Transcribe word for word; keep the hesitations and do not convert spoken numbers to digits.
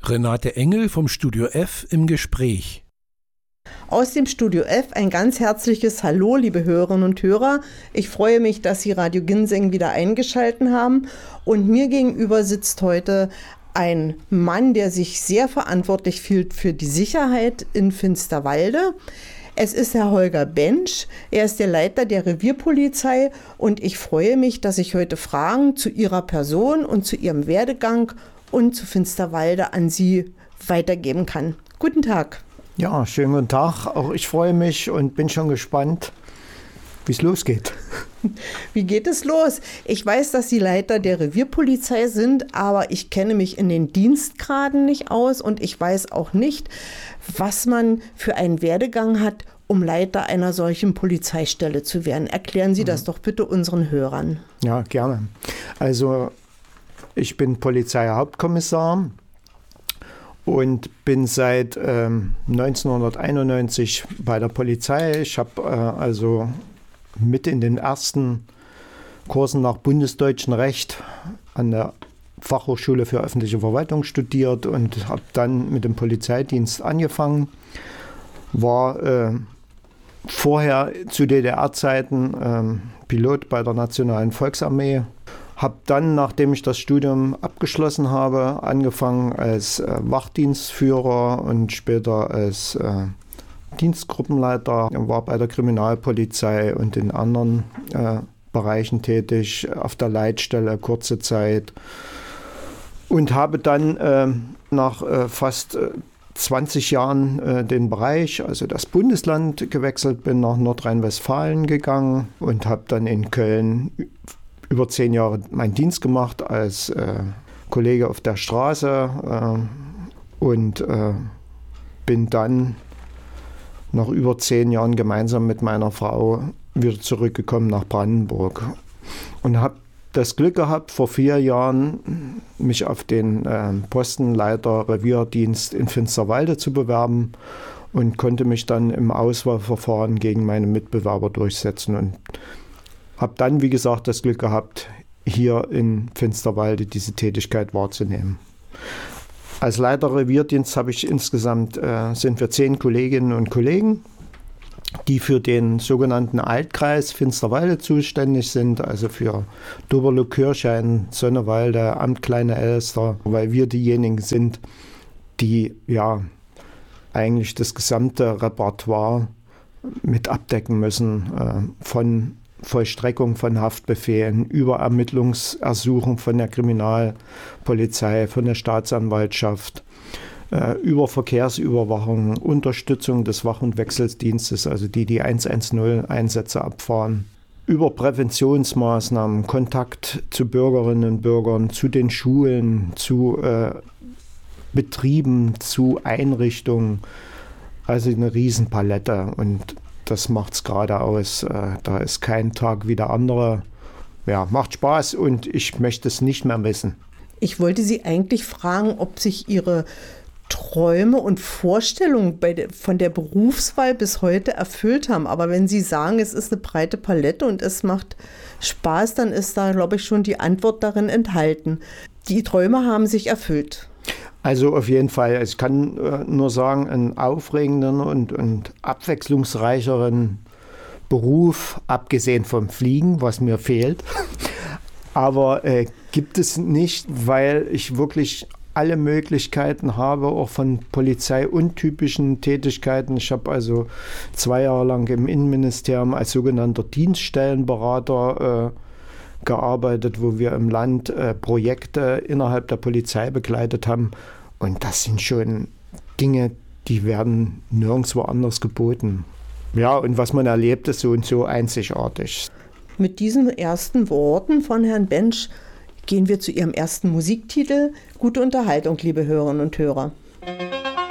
Renate Engel vom Studio F im Gespräch. Aus dem Studio F ein ganz herzliches Hallo, liebe Hörerinnen und Hörer. Ich freue mich, dass Sie Radio Ginseng wieder eingeschaltet haben. Und mir gegenüber sitzt heute ein Mann, der sich sehr verantwortlich fühlt für die Sicherheit in Finsterwalde. Es ist Herr Holger Bensch. Er ist der Leiter der Revierpolizei. Und ich freue mich, dass ich heute Fragen zu Ihrer Person und zu Ihrem Werdegang und zu Finsterwalde an Sie weitergeben kann. Guten Tag. Ja, schönen guten Tag. Auch ich freue mich und bin schon gespannt, wie es losgeht. Wie geht es los? Ich weiß, dass Sie Leiter der Revierpolizei sind, aber ich kenne mich in den Dienstgraden nicht aus und ich weiß auch nicht, was man für einen Werdegang hat, um Leiter einer solchen Polizeistelle zu werden. Erklären Sie das doch bitte unseren Hörern. Ja, gerne. Also ich bin Polizeihauptkommissar und bin seit ähm, neunzehnhunderteinundneunzig bei der Polizei. Ich habe äh, also mit in den ersten Kursen nach bundesdeutschem Recht an der Fachhochschule für öffentliche Verwaltung studiert und habe dann mit dem Polizeidienst angefangen. War äh, vorher zu D D R-Zeiten äh, Pilot bei der Nationalen Volksarmee. Habe dann, nachdem ich das Studium abgeschlossen habe, angefangen als äh, Wachdienstführer und später als äh, Dienstgruppenleiter. War bei der Kriminalpolizei und in anderen äh, Bereichen tätig, auf der Leitstelle kurze Zeit. Und habe dann äh, nach äh, fast äh, zwanzig Jahren äh, den Bereich, also das Bundesland, gewechselt, bin nach Nordrhein-Westfalen gegangen und habe dann in Köln über zehn Jahre meinen Dienst gemacht als äh, Kollege auf der Straße äh, und äh, bin dann nach über zehn Jahren gemeinsam mit meiner Frau wieder zurückgekommen nach Brandenburg und habe das Glück gehabt, vor vier Jahren mich auf den äh, Posten Leiter Revierdienst in Finsterwalde zu bewerben und konnte mich dann im Auswahlverfahren gegen meine Mitbewerber durchsetzen und habe dann, wie gesagt, das Glück gehabt, hier in Finsterwalde diese Tätigkeit wahrzunehmen. Als Leiter Revierdienst habe ich insgesamt, äh, sind wir zehn Kolleginnen und Kollegen, die für den sogenannten Altkreis Finsterwalde zuständig sind, also für Doberlo, Kirchhain, Sonnewalde, Amt Kleine Elster, weil wir diejenigen sind, die ja eigentlich das gesamte Repertoire mit abdecken müssen, äh, von Vollstreckung von Haftbefehlen, über Ermittlungsersuchen von der Kriminalpolizei, von der Staatsanwaltschaft, äh, über Verkehrsüberwachung, Unterstützung des Wach- und Wechseldienstes, also die die hundertzehn-Einsätze abfahren, über Präventionsmaßnahmen, Kontakt zu Bürgerinnen und Bürgern, zu den Schulen, zu äh, Betrieben, zu Einrichtungen, also eine Riesenpalette und das macht es gerade aus. Da ist kein Tag wie der andere. Ja, macht Spaß und ich möchte es nicht mehr missen. Ich wollte Sie eigentlich fragen, ob sich Ihre Träume und Vorstellungen bei der, von der Berufswahl bis heute erfüllt haben. Aber wenn Sie sagen, es ist eine breite Palette und es macht Spaß, dann ist da, glaube ich, schon die Antwort darin enthalten. Die Träume haben sich erfüllt. Also auf jeden Fall. Ich kann äh, nur sagen, einen aufregenden und, und abwechslungsreicheren Beruf, abgesehen vom Fliegen, was mir fehlt. Aber äh, gibt es nicht, weil ich wirklich alle Möglichkeiten habe, auch von polizeiuntypischen Tätigkeiten. Ich habe also zwei Jahre lang im Innenministerium als sogenannter Dienststellenberater äh, gearbeitet, wo wir im Land äh, Projekte innerhalb der Polizei begleitet haben. Und das sind schon Dinge, die werden nirgendwo anders geboten. Ja, und was man erlebt, ist so und so einzigartig. Mit diesen ersten Worten von Herrn Bensch gehen wir zu Ihrem ersten Musiktitel. Gute Unterhaltung, liebe Hörerinnen und Hörer.